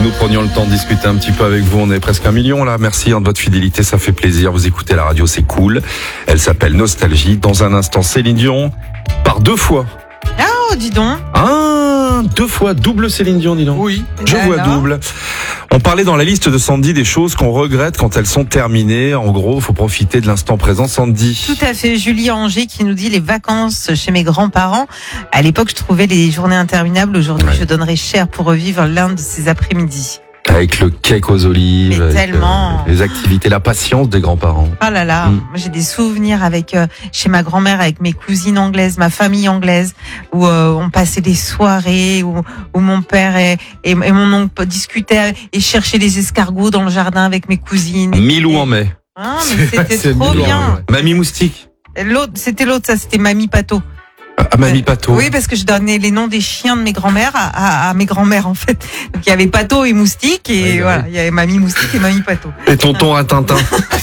nous prenions le temps de discuter un petit peu avec vous. On est presque 1 million là. Merci de votre fidélité, ça fait plaisir. Vous écoutez la radio, c'est cool. Elle s'appelle Nostalgie. Dans un instant, Céline Dion par 2 fois. Oh, dis donc. 2 fois, double Céline Dion, dis donc. Oui. Je vois double. On parlait dans la liste de Sandy des choses qu'on regrette quand elles sont terminées. En gros, faut profiter de l'instant présent, Sandy. Tout à fait. Julie Angers qui nous dit les vacances chez mes grands-parents. À l'époque, je trouvais les journées interminables. Aujourd'hui, je donnerais cher pour revivre l'un de ces après-midi. Avec le cake aux olives, Mais avec, tellement. les activités, la patience des grands-parents. Oh là là, moi j'ai des souvenirs avec chez ma grand-mère, avec mes cousines anglaises, ma famille anglaise, où on passait des soirées, où mon père et mon oncle discutaient et cherchaient les escargots dans le jardin avec mes cousines. Milou en mai. Ah, mais c'était trop bien. Mamie Moustique. C'était Mamie Pato. Ah, Mamie Pato. Oui, parce que je donnais les noms des chiens de mes grands-mères à mes grands-mères, en fait. Donc, il y avait Pato et Moustique, et voilà, il y avait Mamie Moustique et Mamie Pato. Et tonton Rintintin.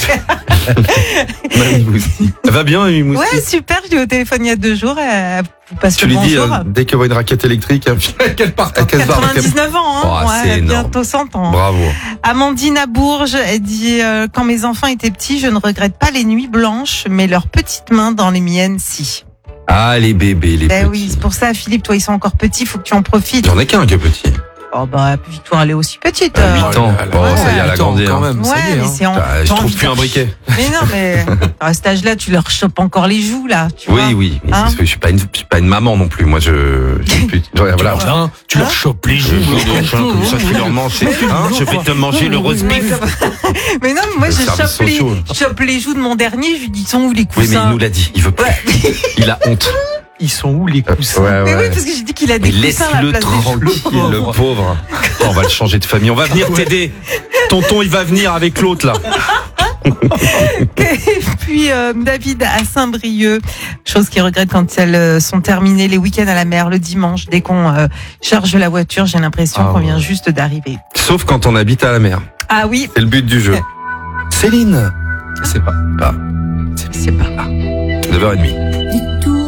Mamie Moustique. Elle va bien, Mamie Moustique? Ouais, super, je l'ai eu au téléphone il y a 2 jours, elle vous passe tu le lui dis, bonjour. dès qu'elle voit une raquette électrique, qu'elle part. 99 ans, hein. Oh, c'est Ouais, énorme. bientôt 100 ans. Bravo. Amandine à Bourges, elle dit, quand mes enfants étaient petits, je ne regrette pas les nuits blanches, mais leurs petites mains dans les miennes, si. Ah, les bébés, les petits. Oui, c'est pour ça, Philippe, toi, ils sont encore petits, faut que tu en profites. J'en ai qu'un qui est petit. Oh, bah, Victoire, elle est aussi petite. 8 ans. Bon, ça y est, elle a 8 ans, grandi. quand hein. même, ça y est, mais hein. c'est en. Je t'as trouve envie plus de- un briquet. Mais non, mais à cet âge-là, tu leur chopes encore les joues, là. Tu vois. Oui, mais Hein c'est parce que je suis pas une maman non plus. Moi, voilà. Tu leur chopes les joues. Comme ça, tu leur manges. Je vais te manger le roast beef. Mais non, moi, Le je service chope les joues de mon dernier, je lui dis, ils sont où les Oui, mais coussins? il nous l'a dit. Il veut plus. Il a honte. Ils sont où les coussins? Mais oui, parce que j'ai dit qu'il a Mais des coussins à la laisse-le place des joues. tranquille, le pauvre. Oh, on va le changer de famille. On va venir t'aider. Tonton, il va venir avec l'autre, là. Et puis David à Saint-Brieuc, chose qu'il regrette quand elles sont terminées, les week-ends à la mer le dimanche, dès qu'on charge la voiture, j'ai l'impression qu'on vient juste d'arriver. Sauf quand on habite à la mer. Ah oui, C'est le but du jeu. Céline. C'est pas. c'est pas là. 9h30.